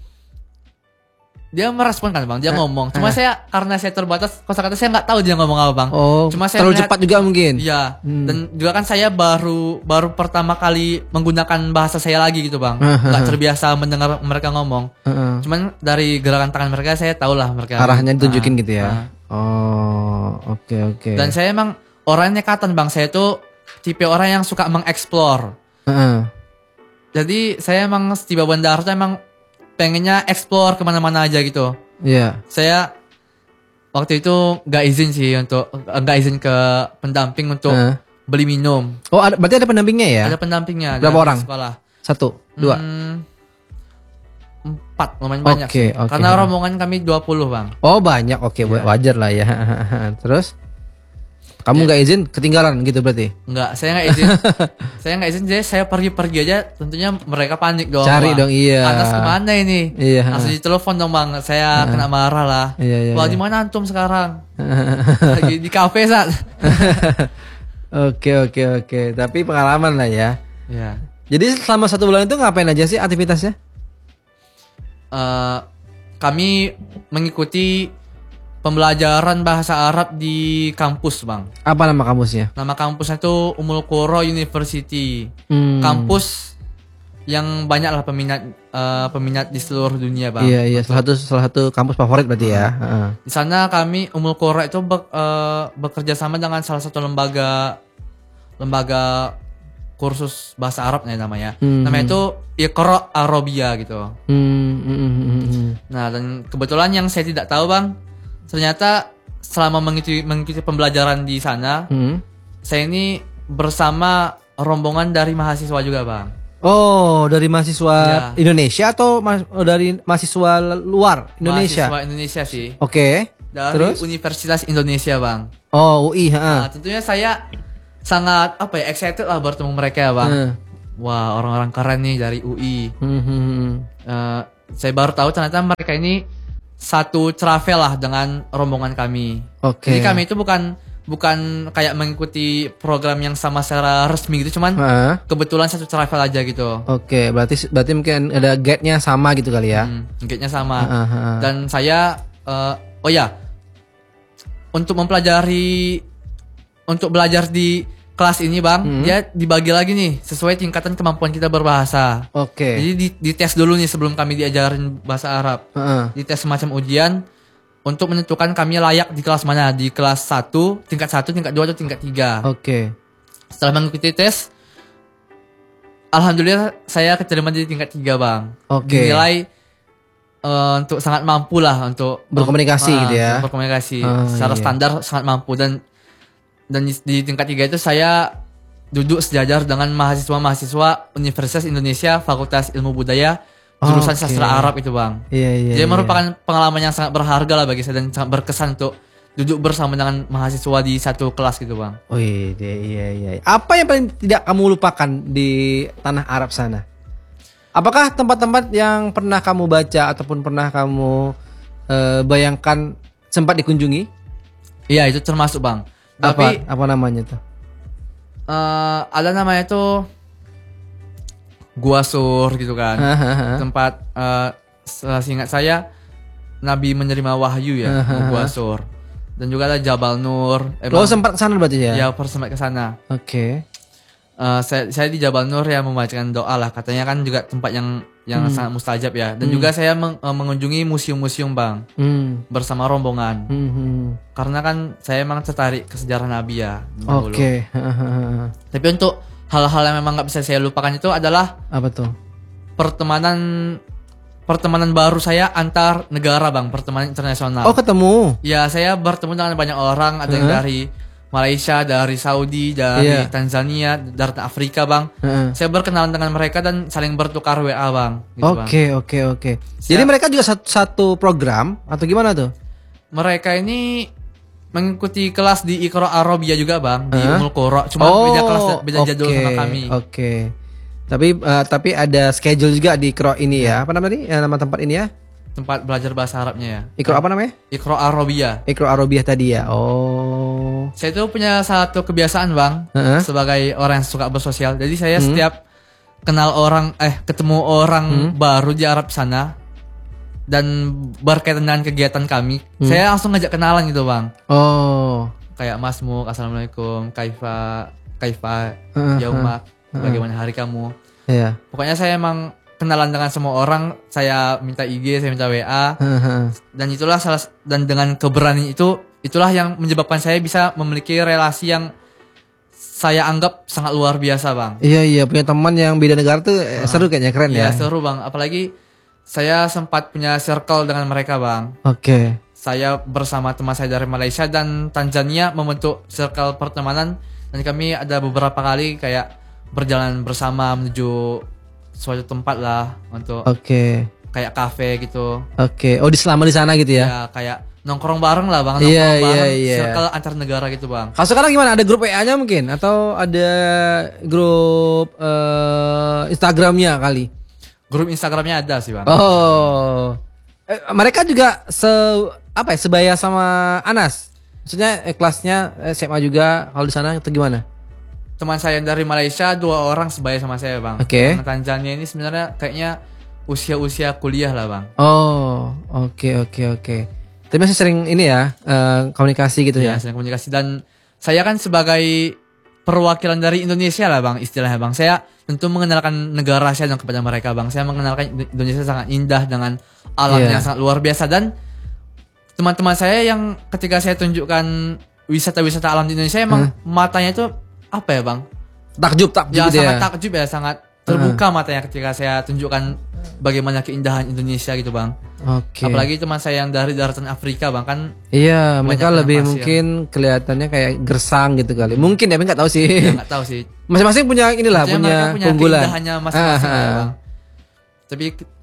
Dia merespon kan bang, dia ngomong. Cuma karena saya terbatas kosakata, saya nggak tahu dia ngomong apa bang. Oh, cuma saya terlalu cepat juga mungkin. Iya. Dan juga kan saya baru pertama kali menggunakan bahasa saya lagi gitu bang. Nggak terbiasa mendengar mereka ngomong. Cuman dari gerakan tangan mereka saya tahu lah mereka. Arahnya ditunjukin gitu ya. Oh, oke. Dan saya emang orangnya nekatan bang. Saya tuh tipe orang yang suka mengeksplor. Jadi saya emang tiba bandara tuh emang pengennya explore kemana-mana aja gitu. Iya. Saya waktu itu nggak izin ke pendamping untuk beli minum. Oh, berarti ada pendampingnya ya? Ada pendampingnya. Berapa orang? Sekolah. 1, 2. 4, lumayan banyak sih. Karena rombongan kami 20 bang. Oh banyak, oke. Wajar lah ya. Terus? Kamu nggak izin, ketinggalan gitu berarti? Enggak, saya nggak izin. Jadi saya pergi aja. Tentunya mereka panik dong. Cari bang. dong, iya. Anas kemana ini? Iya. Langsung ditelepon dong bang. Saya kena marah lah. Iya. Wah, di mana antum sekarang? Lagi di kafe saat. Oke. Tapi pengalaman lah ya. Iya. Jadi selama 1 bulan itu ngapain aja sih aktivitasnya? Kami mengikuti pembelajaran bahasa Arab di kampus bang. Apa nama kampusnya? Nama kampusnya itu Ummul Qura University. Kampus yang banyak lah peminat di seluruh dunia bang. Iya. Salah satu kampus favorit berarti ya. Di sana kami Ummul Qura itu bekerja sama dengan salah satu lembaga kursus bahasa Arab namanya. Namanya itu Iqra Arabia gitu. Nah, dan kebetulan yang saya tidak tahu bang, ternyata selama mengikuti pembelajaran di sana, saya ini bersama rombongan dari mahasiswa juga bang. Oh, dari mahasiswa Indonesia atau dari mahasiswa luar Indonesia? Mahasiswa Indonesia sih. Oke. Dari Terus? Universitas Indonesia bang. Oh, UI. Nah, tentunya saya sangat excited lah bertemu mereka ya bang. Wah, orang-orang keren nih dari UI. Saya baru tahu ternyata mereka ini satu travel lah dengan rombongan kami. Oke. Jadi kami itu bukan kayak mengikuti program yang sama secara resmi gitu, cuman kebetulan satu travel aja gitu. Oke, berarti mungkin ada guide-nya sama gitu kali ya. Guide-nya sama. Dan saya untuk belajar di kelas ini bang, dia dibagi lagi nih sesuai tingkatan kemampuan kita berbahasa. Oke. Jadi dites dulu nih sebelum kami diajarin bahasa Arab. Dites semacam ujian untuk menentukan kami layak di kelas mana, di kelas 1, tingkat 1, tingkat 2 atau tingkat 3. Oke. Setelah mengikuti tes, alhamdulillah saya keterima di tingkat 3 bang. Oke. Dinilai untuk sangat mampu lah untuk berkomunikasi gitu ya. Berkomunikasi secara standar sangat mampu, dan di tingkat 3 itu saya duduk sejajar dengan mahasiswa Universitas Indonesia Fakultas Ilmu Budaya jurusan Sastra Arab itu bang. Iya. Jadi merupakan pengalaman yang sangat berharga lah bagi saya dan sangat berkesan untuk duduk bersama dengan mahasiswa di satu kelas gitu bang. Oh iya. Apa yang paling tidak kamu lupakan di tanah Arab sana? Apakah tempat-tempat yang pernah kamu baca ataupun pernah kamu bayangkan sempat dikunjungi? Iya, itu termasuk bang. Tapi apa namanya tuh? Ada namanya tuh Gua Sur gitu kan. Tempat seingat saya Nabi menerima wahyu ya, Gua Sur. Dan juga ada Jabal Nur. Lo sempat kesana berarti ya? Ya, sempat kesana. Oke. Saya di Jabal Nur ya membacakan doa lah. Katanya kan juga tempat yang sangat mustajab ya. Dan juga saya mengunjungi museum-museum bang, bersama rombongan. Karena kan saya emang tertarik ke sejarah Nabi ya. Oke. Tapi untuk hal-hal yang memang nggak bisa saya lupakan itu adalah apa tuh? Pertemanan baru saya antar negara bang, pertemanan internasional. Oh, ketemu? Ya, saya bertemu dengan banyak orang. Ada yang dari Malaysia, dari Saudi, dari Tanzania, dari Afrika bang. Saya berkenalan dengan mereka dan saling bertukar WA bang. Oke. Jadi mereka juga satu program atau gimana tuh? mereka ini mengikuti kelas di Iqra Arabia juga bang, di Ummul Qura. Cuma beda kelas, beda jadwal sama kami. Oke. Tapi ada schedule juga di Iqra ini ya. Apa namanya tadi? Nama tempat ini ya? Tempat belajar bahasa Arabnya ya. Iqra apa namanya? Iqra Arabia. Iqra Arabia tadi ya. Oh. Saya itu punya satu kebiasaan bang, sebagai orang yang suka bersosial. Jadi saya setiap ketemu orang baru di Arab sana dan berkaitan dengan kegiatan kami, saya langsung ngajak kenalan gitu bang. Oh. Kayak Mas Muk, assalamualaikum, kaifa yaumak, bagaimana hari kamu? Iya. Pokoknya saya emang kenalan dengan semua orang, saya minta IG, saya minta WA, dan itulah dan dengan keberanian itulah yang menyebabkan saya bisa memiliki relasi yang saya anggap sangat luar biasa bang. Iya punya teman yang beda negara tuh seru kayaknya, keren ya. Iya seru bang, apalagi saya sempat punya circle dengan mereka bang. Oke. Saya bersama teman saya dari Malaysia dan Tanzania membentuk circle pertemanan, dan kami ada beberapa kali kayak berjalan bersama menuju suatu tempat lah untuk kayak kafe gitu. Oke. Oh selama di sana gitu ya? Ya kayak nongkrong bareng lah bang, circle antar negara gitu bang. Kalau sekarang gimana? Ada grup WA-nya mungkin? Atau ada grup Instagramnya kali? Grup Instagramnya ada sih bang. Oh, mereka juga sebaya sama Anas? Maksudnya kelasnya SMA juga kalau di sana atau gimana? Teman saya dari Malaysia 2 orang sebaya sama saya bang. Oke. Tanzania ini sebenarnya kayaknya usia kuliah lah bang. Oh, oke. Tapi masih sering ini ya komunikasi gitu ya? Sering komunikasi, dan saya kan sebagai perwakilan dari Indonesia lah bang, istilahnya bang. Saya tentu mengenalkan negara saya kepada mereka bang. Saya mengenalkan Indonesia sangat indah dengan alamnya yang sangat luar biasa, dan teman-teman saya yang ketika saya tunjukkan wisata-wisata alam di Indonesia emang matanya itu apa ya bang? Takjub ya, gitu sangat ya? takjub ya, sangat terbuka matanya ketika saya tunjukkan bagaimana keindahan Indonesia gitu bang. Oke. Apalagi teman saya yang dari daratan Afrika bang kan. Iya, mereka lebih mungkin kelihatannya kayak gersang gitu kali. Mungkin ya, tapi nggak tahu sih. Ya, nggak tahu sih. Masing-masing punya inilah, punya keunggulan. Keindahannya masing-masing ya, bang. Tapi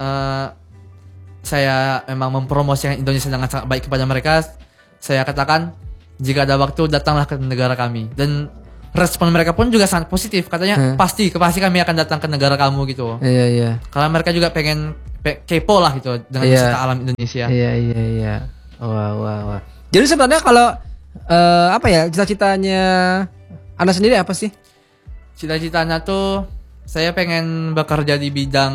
saya memang mempromosikan Indonesia dengan sangat baik kepada mereka. Saya katakan jika ada waktu datanglah ke negara kami, dan respon mereka pun juga sangat positif. Katanya pasti kami akan datang ke negara kamu gitu. Iya. Karena mereka juga pengen kepo lah gitu dengan wisata alam Indonesia. Iya. Wah. Jadi sebenarnya kalau cita-citanya Anda sendiri apa sih? Cita-citanya tuh saya pengen bekerja di bidang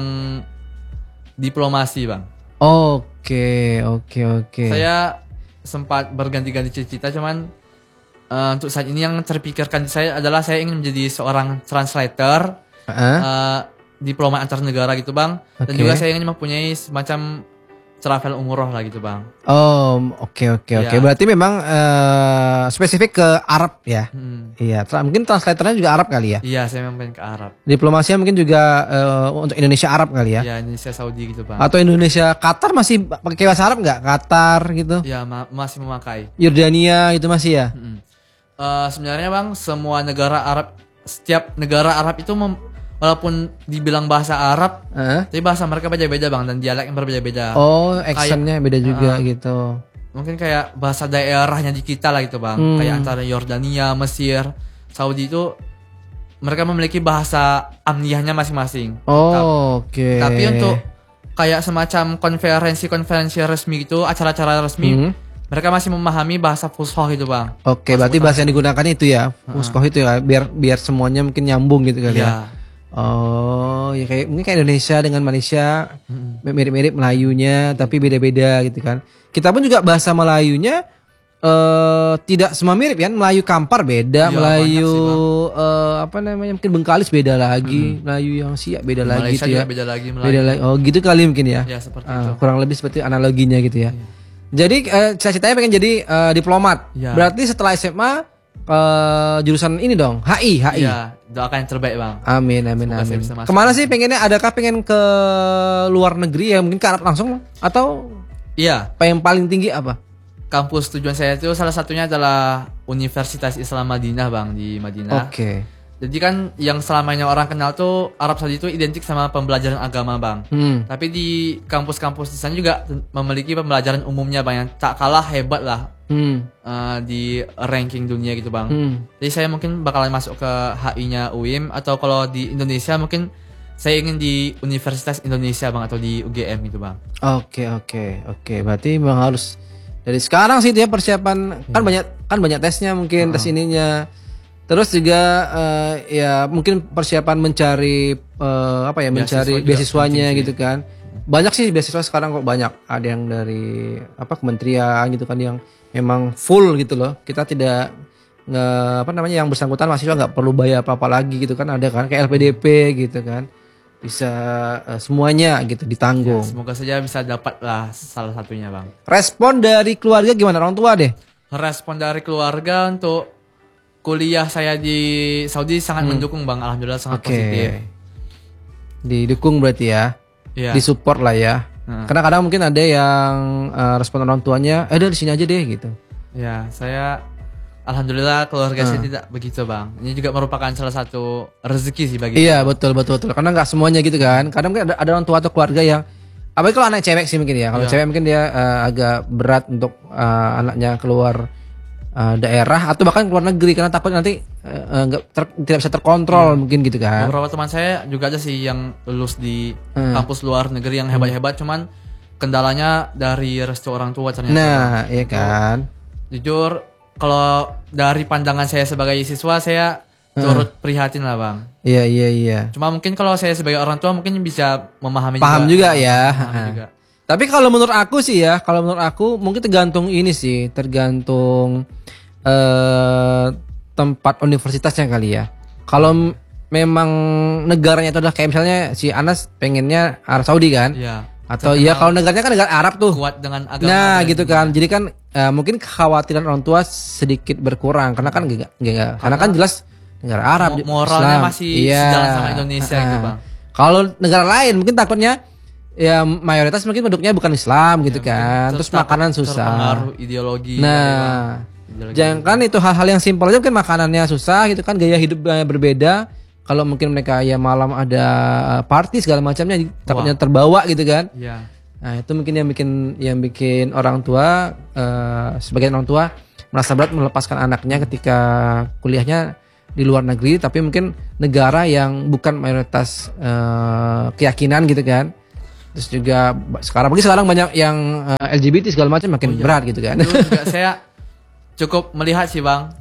diplomasi bang. Oke. Saya sempat berganti-ganti cita-cita, cuman untuk saat ini yang terpikirkan saya adalah saya ingin menjadi seorang translator, diplomat antar negara gitu bang. Dan juga saya ingin mempunyai semacam travel umroh lah gitu bang. Oh, oke. Berarti memang spesifik ke Arab ya? Iya, mungkin translatornya juga Arab kali ya? Iya, saya memang pengen ke Arab. Diplomasinya mungkin juga untuk Indonesia Arab kali ya? Iya, Indonesia Saudi gitu bang. Atau Indonesia Qatar masih pakai bahasa Arab nggak? Qatar gitu? Iya, masih memakai. Yordania gitu masih ya? Sebenarnya bang, semua negara Arab, setiap negara Arab itu walaupun dibilang bahasa Arab, tapi bahasa mereka beda-beda bang, dan dialek yang berbeda-beda. Oh, accentnya beda juga gitu. Mungkin kayak bahasa daerahnya di kita lah gitu bang. Kayak antara Yordania, Mesir, Saudi itu mereka memiliki bahasa amniahnya masing-masing. Oke. Tapi untuk kayak semacam konferensi resmi gitu, acara-acara resmi, mereka masih memahami bahasa Fushoh gitu bang. Oke, berarti bahasa yang digunakan itu ya, Fushoh itu ya, biar semuanya mungkin nyambung gitu kali ya. Oh, ya mungkin kayak Indonesia dengan Malaysia mirip-mirip Melayunya, tapi beda-beda gitu kan. Kita pun juga bahasa Melayunya tidak semua mirip kan. Melayu Kampar beda, Melayu mungkin Bengkalis beda lagi, Melayu yang Siak beda lagi gitu ya. Beda lagi. Oh, gitu kali mungkin ya. Ya seperti itu. Kurang lebih seperti analoginya gitu ya. Jadi cita-citanya pengen jadi diplomat. Ya. Berarti setelah SMA jurusan ini dong, HI. Iya, doakan yang terbaik bang. Amin. Kemana sih pengennya? Adakah pengen ke luar negeri ya? Mungkin ke Arab langsung atau? Iya. Yang paling tinggi apa? Kampus tujuan saya itu salah satunya adalah Universitas Islam Madinah bang, di Madinah. Oke. Jadi kan yang selamanya orang kenal tuh Arab Saudi itu identik sama pembelajaran agama bang. Tapi di kampus-kampus di sana juga memiliki pembelajaran umumnya bang yang tak kalah hebat lah di ranking dunia gitu bang. Jadi saya mungkin bakalan masuk ke HI-nya UIM atau kalau di Indonesia mungkin saya ingin di Universitas Indonesia bang atau di UGM gitu bang. Oke. Berarti memang harus dari sekarang sih dia persiapan kan banyak tesnya mungkin tes ininya. Terus juga ya mungkin persiapan mencari mencari beasiswanya gitu kan. Banyak sih beasiswa sekarang kok banyak. Ada yang dari kementerian gitu kan yang memang full gitu loh. Kita tidak yang bersangkutan mahasiswa nggak perlu bayar apa-apa lagi gitu kan. Ada kan kayak LPDP gitu kan. Bisa semuanya gitu ditanggung. Ya, semoga saja bisa dapat lah salah satunya bang. Respon dari keluarga gimana, orang tua deh? Respon dari keluarga untuk kuliah saya di Saudi sangat mendukung bang, alhamdulillah sangat positif. Didukung berarti ya, disupport lah ya. Karena kadang mungkin ada yang respon orang tuanya, di sini aja deh gitu. Ya, saya alhamdulillah keluarga saya tidak begitu bang. Ini juga merupakan salah satu rezeki sih bagi. Iya betul. Karena nggak semuanya gitu kan. Kadang mungkin ada orang tua atau keluarga yang, apalagi kalau anak cewek sih mungkin ya. Kalau cewek mungkin dia agak berat untuk anaknya keluar daerah atau bahkan keluar negeri karena takut nanti tidak bisa terkontrol mungkin gitu kan. Beberapa teman saya juga ada sih yang lulus di kampus luar negeri yang hebat-hebat, cuman kendalanya dari restu orang tua ternyata. Nah, iya kan. Jujur kalau dari pandangan saya sebagai siswa saya turut prihatin lah bang. Iya. Cuma mungkin kalau saya sebagai orang tua mungkin bisa memahami paham juga ya. Memahami juga. Tapi kalau menurut aku sih ya, mungkin tergantung ini sih, tergantung tempat universitasnya kali ya. Kalau memang negaranya itu adalah kayak misalnya si Anas pengennya Arab Saudi kan? Iya. Atau ya kalau negaranya kan negara Arab tuh. Kuat dengan agama. Nah gitu kan. Jadi kan mungkin kekhawatiran orang tua sedikit berkurang karena kan karena kan jelas negara Arab, moralnya Islam. masih sejalan sama Indonesia gitu bang. Kalau negara lain mungkin takutnya ya mayoritas mungkin penduduknya bukan Islam gitu kan. Terus makanan susah. Terpengaruh ideologi. Nah, jangan kan itu hal-hal yang simpel aja mungkin makanannya susah gitu kan, gaya hidupnya berbeda. Kalau mungkin mereka ya malam ada party segala macamnya takutnya terbawa gitu kan. Iya. Nah, itu mungkin yang bikin orang tua sebagian orang tua merasa berat melepaskan anaknya ketika kuliahnya di luar negeri tapi mungkin negara yang bukan mayoritas keyakinan gitu kan. Terus juga sekarang banyak yang LGBT segala macam makin berat gitu kan. Itu juga saya cukup melihat sih bang.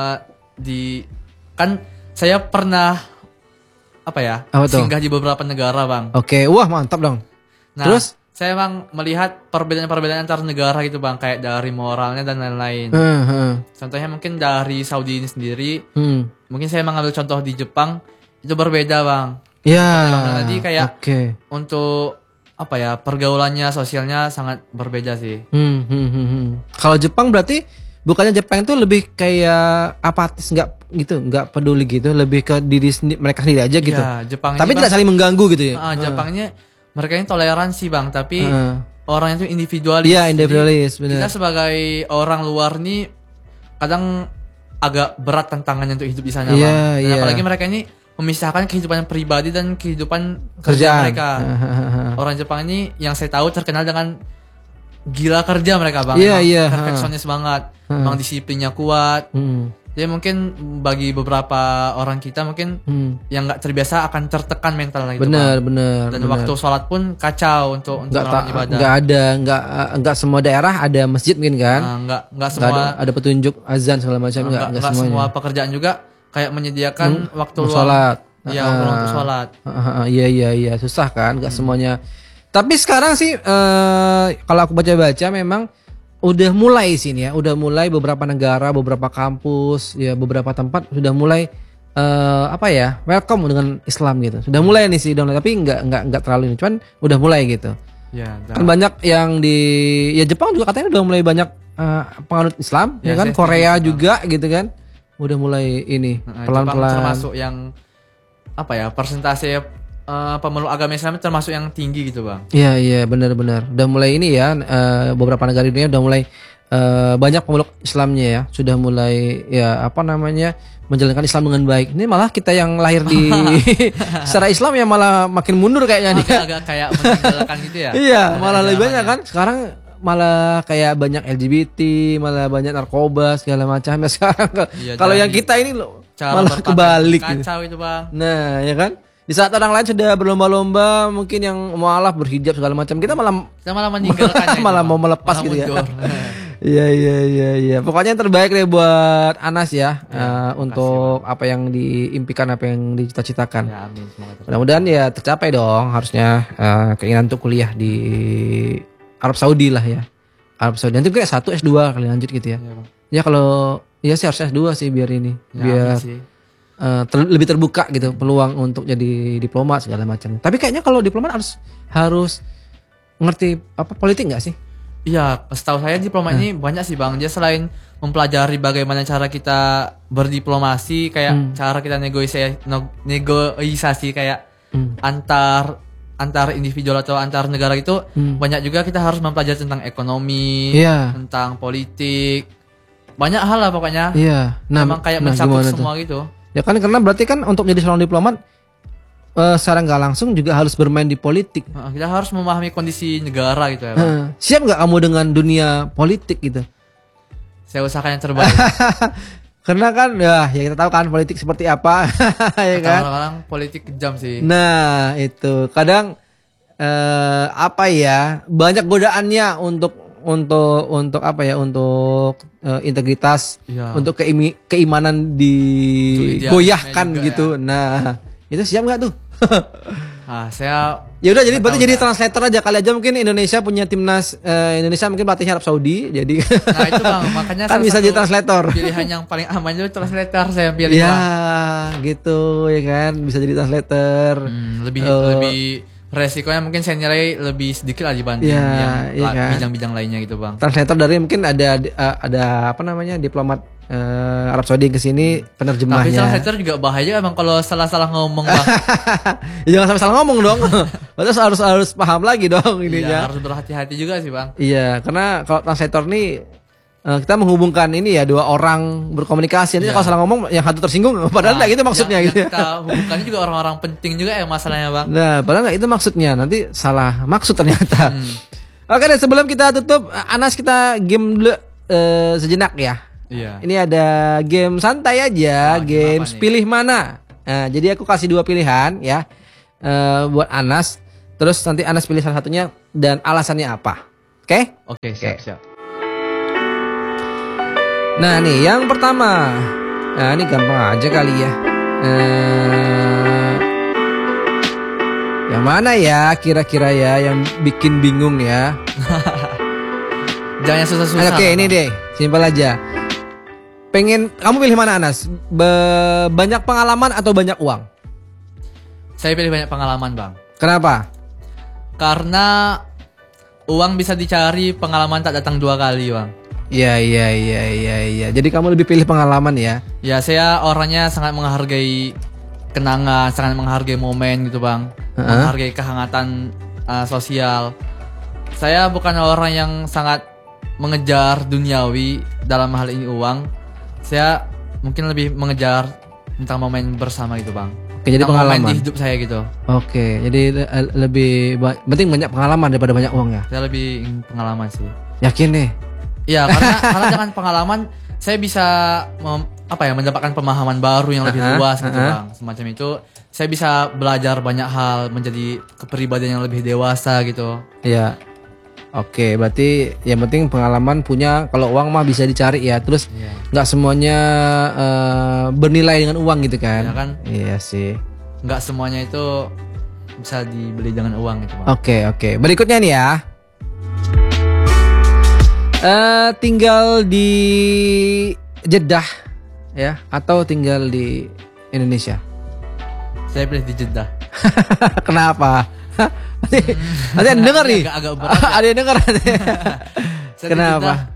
Kan saya pernah singgah di beberapa negara bang. Oke, wah mantap dong. Nah, terus saya bang melihat perbedaan-perbedaan antar negara gitu bang, kayak dari moralnya dan lain-lain. Contohnya mungkin dari Saudi ini sendiri. Mungkin saya mengambil contoh di Jepang itu berbeda bang. Ya. Jadi kayak untuk pergaulannya sosialnya sangat berbeda sih. Kalau Jepang berarti bukannya Jepang itu lebih kayak apatis, nggak peduli gitu, lebih ke diri mereka sendiri aja gitu. Ya, Jepang tapi tidak saling mengganggu gitu ya. Jepangnya mereka ini toleransi bang, tapi orang itu individualis. Iya, individualis, benar. Kita sebagai orang luar nih kadang agak berat tantangannya untuk hidup di sana bang. Dan apalagi mereka ini memisahkan kehidupan pribadi dan kehidupan kerja mereka. Orang Jepang ini yang saya tahu terkenal dengan gila kerja mereka bang. Perfeksionis banget, bang, disiplinnya kuat. Jadi mungkin bagi beberapa orang kita mungkin yang nggak terbiasa akan tertekan mental gitu. Benar. Dan waktu sholat pun kacau untuk melakukan ibadah. Nggak semua daerah ada masjid mungkin kan? Nggak semua ada petunjuk azan segala macam. Nggak semua pekerjaan juga kayak menyediakan waktu luang. Sholat. Iya, waktu sholat. Iya, susah kan? Nggak semuanya. Tapi sekarang sih kalau aku baca-baca memang udah mulai sini ya, udah mulai beberapa negara, beberapa kampus, ya beberapa tempat sudah mulai welcome dengan Islam gitu. Sudah mulai nih sih, tapi nggak terlalu ini, cuman udah mulai gitu. Ya, kan banyak yang di Jepang juga katanya udah mulai banyak penganut Islam, ya kan, Korea juga gitu kan, udah mulai ini pelan-pelan. Termasuk yang persentase pemeluk agama Islam termasuk yang tinggi gitu bang. Iya benar. Udah mulai ini ya, beberapa negara di dunia udah mulai banyak pemeluk Islamnya ya sudah mulai ya apa namanya menjalankan Islam dengan baik. Ini malah kita yang lahir di secara Islam ya malah makin mundur kayaknya nih. Agak kayak meninggalkan gitu ya. Iya, malah lebih banyak kan. Sekarang malah kayak banyak LGBT, malah banyak narkoba segala macam ya sekarang. Iya, Kalau jadi yang kita ini loh cara malah berpakaian kebalik. Gitu. kacau itu bang. Nah, ya kan? Di saat orang lain sudah berlomba-lomba mungkin yang mualaf berhijab segala macam, kita malah meninggalkannya malah itu, mau Bang. melepas Malah gitu ya. mundur. Iya. Pokoknya yang terbaik deh buat Anas ya, Ya, untuk apa yang diimpikan, apa yang dicita-citakan. Ya, amin. Semoga tercapai. Mudah-mudahan ya tercapai dong harusnya keinginan untuk kuliah di Arab Saudi lah ya. Arab Saudi nanti kayak 1 S2 kali lanjut gitu ya. Iya, Bang. Ya kalau ya sih harus S2 sih biar ini, Ya, biar amin sih. lebih terbuka gitu peluang untuk jadi diplomat segala macam. Tapi kayaknya kalau diplomat harus ngerti apa politik nggak sih? Iya, setahu saya diploma ini banyak sih bang. Dia selain mempelajari bagaimana cara kita berdiplomasi, kayak cara kita negosiasi kayak antar individu atau antar negara itu, banyak juga kita harus mempelajari tentang ekonomi, Iya. tentang politik, banyak hal lah pokoknya. Iya. Memang kayak mencakup gimana semua tuh? gitu. Ya kan karena berarti kan untuk jadi seorang diplomat secara nggak langsung juga harus bermain di politik. Kita harus memahami kondisi negara gitu ya bang. Siap nggak kamu dengan dunia politik gitu? Saya usahakan yang terbaik. Karena kan ya kita tahu kan politik seperti apa, ya Kata kan? orang-orang politik kejam sih. Nah itu kadang apa ya banyak godaannya untuk apa ya untuk integritas, Iya. untuk keimanan digoyahkan Itu idealisme juga gitu. Nah itu siap nggak tuh? Nah, saya Ya udah jadi nggak berarti tahu jadi dah. translator aja kali aja mungkin Indonesia punya timnas Indonesia mungkin pelatihnya Arab Saudi jadi Nah itu bang, makanya kan salah bisa satu jadi translator. Pilihan yang paling aman itu translator saya pilih Ya bang. gitu ya kan bisa jadi translator. Lebih Eh, lebih resikonya mungkin saya nilai lebih sedikit lah dibanding Ya, yang iya kan. bidang-bidang lainnya gitu bang. Translator dari mungkin ada apa namanya diplomat Arab Saudi yang kesini Tapi penerjemahnya. translator juga bahaya emang kalau salah-salah ngomong bang. Ya, jangan sampai salah ngomong dong. Berarti harus paham lagi dong Iya, ininya. harus berhati-hati juga sih bang. Iya, karena kalau translator nih kita menghubungkan ini ya dua orang berkomunikasi. Nanti Iya. kalau salah ngomong yang satu tersinggung, padahal Nah, nggak itu maksudnya yang gitu. kita hubungkannya juga orang-orang penting juga ya masalahnya bang. Nah, padahal nggak itu maksudnya. Nanti salah maksud ternyata. Oke deh, sebelum kita tutup, Anas kita game dulu sejenak ya. Iya. Ini ada game santai aja, Oh, game games apa nih? pilih mana. Nah, jadi aku kasih 2 pilihan ya buat Anas. Terus nanti Anas pilih salah satunya dan alasannya apa. Oke? Oke, siap. Nah nih yang pertama. Nah ini gampang aja kali ya. Yang mana ya kira-kira ya yang bikin bingung ya. Jangan yang susah-susah. Oke lah, ini Bang. deh, simpel aja. Pengen kamu pilih mana Anas? Banyak pengalaman atau banyak uang? Saya pilih banyak pengalaman bang. Kenapa? Karena uang bisa dicari, pengalaman tak datang 2 kali bang. Iya. Jadi kamu lebih pilih pengalaman ya? Ya saya orangnya sangat menghargai kenangan, sangat menghargai momen gitu bang, menghargai kehangatan sosial. Saya bukan orang yang sangat mengejar duniawi dalam hal ini uang. Saya mungkin lebih mengejar tentang momen bersama gitu bang. Oke, jadi Tentang momen pengalaman. di hidup saya gitu. Oke, jadi lebih penting banyak pengalaman daripada banyak uang ya? Saya lebih ingin pengalaman sih. Yakin nih? Iya karena dengan pengalaman saya bisa mendapatkan pemahaman baru yang lebih luas gitu bang. Semacam itu saya bisa belajar banyak hal, menjadi kepribadian yang lebih dewasa gitu. Iya. Oke, berarti yang penting pengalaman punya. Kalau uang mah bisa dicari ya. Terus Iya. nggak semuanya bernilai dengan uang gitu kan? Iya kan? Iya sih. Nggak semuanya itu bisa dibeli dengan uang gitu bang. Oke. Berikutnya nih ya. Tinggal di Jeddah ya atau tinggal di Indonesia? Saya pilih di Jeddah. Kenapa? Nanti ada yang denger nih. Agak berat ya. Ada yang denger. Saya di Kenapa? Jeddah,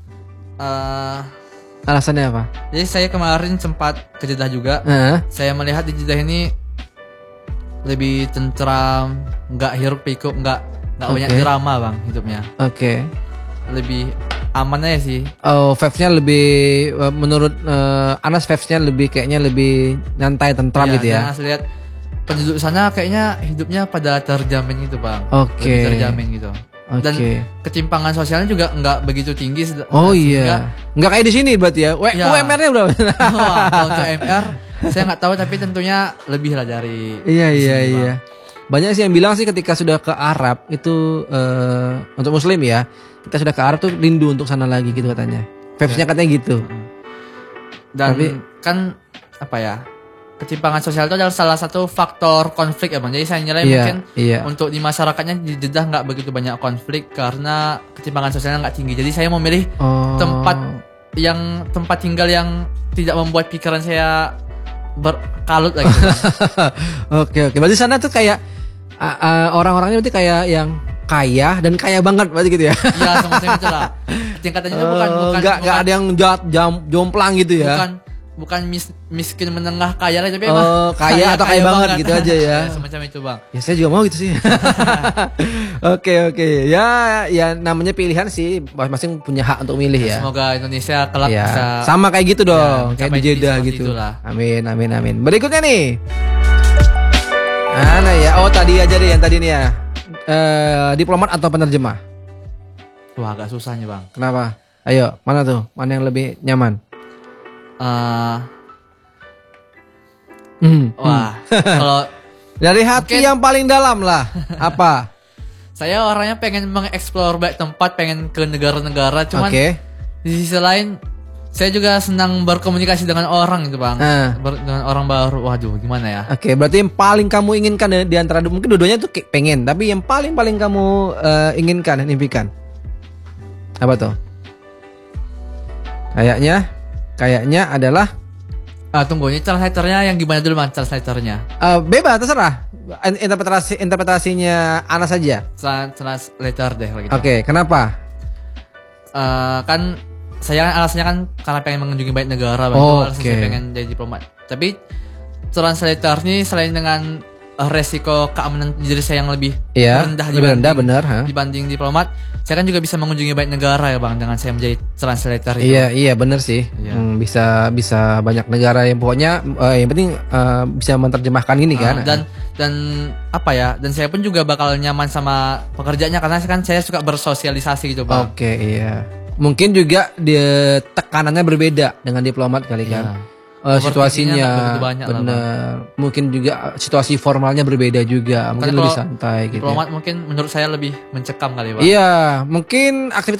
Alasannya apa? jadi saya kemarin sempat ke Jeddah juga. Saya melihat di Jeddah ini lebih tentram, nggak hiruk pikuk, nggak banyak Oke. drama bang hidupnya. Oke. Lebih aman aja sih. Vibes-nya lebih menurut Anas vibes-nya lebih kayaknya lebih nyantai tentram Iya, gitu ya. dan Anas lihat penduduk sana kayaknya hidupnya pada terjamin gitu bang. Oke. Lebih terjamin gitu. Dan Oke. ketimpangan sosialnya juga nggak begitu tinggi. Oh iya. Nggak kayak di sini berarti ya. Ya. UMR-nya berapa? Wah, kalau untuk MR saya nggak tahu tapi tentunya lebih lah dari Iya di iya sini, Bang. iya. Banyak sih yang bilang sih ketika sudah ke Arab itu untuk Muslim ya, kita sudah ke Arab tuh rindu untuk sana lagi gitu katanya. Vibes-nya katanya gitu. Dan Tapi- kan apa ya? Ketimpangan sosial itu adalah salah satu faktor konflik ya bang. Jadi saya nilai Iya, mungkin iya. untuk di masyarakatnya di Jeddah nggak begitu banyak konflik karena ketimpangan sosialnya nggak tinggi. Jadi saya memilih Oh. tempat tinggal yang tidak membuat pikiran saya berkalut lagi. Oke. Berarti sana tuh kayak orang-orangnya berarti kayak yang kaya dan kaya banget berarti gitu ya. Ya semacam itulah. Tingkatannya itu bukan Nggak ada yang jomplang gitu ya. bukan miskin menengah kaya lah, tapi emang Kaya atau kaya banget gitu aja ya. Semacam itu bang. Ya saya juga mau gitu sih. Oke. Ya namanya pilihan sih, masing-masing punya hak untuk milih ya. Semoga Indonesia kelak Ya, bisa sama kayak gitu dong, Ya, kayak di mencapai Jeddah seperti gitu. itulah. Amin. Berikutnya nih. Mana ya? Oh tadi aja deh yang tadi nih ya. Diplomat atau penerjemah? Wah agak susah nih bang. Kenapa? Ayo, mana tuh? Mana yang lebih nyaman? Wah kalau Dari hati Mungkin- yang paling dalam lah. Apa? saya orangnya pengen mengeksplor banyak tempat, pengen ke negara-negara, cuman Oke. di sisi lain saya juga senang berkomunikasi dengan orang gitu bang. Dengan orang baru. Waduh gimana ya? Oke, berarti yang paling kamu inginkan di antara mungkin dua-duanya tuh pengen, tapi yang paling kamu inginkan dan impikan apa tuh? Kayaknya adalah Tunggu, ini translatornya yang gimana dulu bang? Translatornya bebas terserah. Interpretasinya Ana saja. translator deh lagi. Oke, kenapa? Kan saya kan alasannya kan karena pengen mengunjungi banyak negara bang. Oh, Itu alasan oke. saya pengen jadi diplomat. Tapi translator ini selain dengan resiko keamanan diri saya yang lebih Iya, rendah lebih rendah, benar, ha? dibanding diplomat, saya kan juga bisa mengunjungi banyak negara ya bang dengan saya menjadi translator itu. Iya benar sih. Iya. Bisa banyak negara yang pokoknya yang penting bisa menerjemahkan ini kan. Dan apa ya? Dan saya pun juga bakal nyaman sama pekerjaannya karena saya suka bersosialisasi gitu bang. Oke, iya. Mungkin juga tekanannya berbeda dengan diplomat kali kan. Iya. Situasinya nggak begitu banyak lah, Bang. bener. Mungkin juga situasi formalnya berbeda juga. Mungkin Karena lebih kalau santai gitu. Diplomat mungkin menurut saya lebih mencekam kali bang. Iya, mungkin aktivitas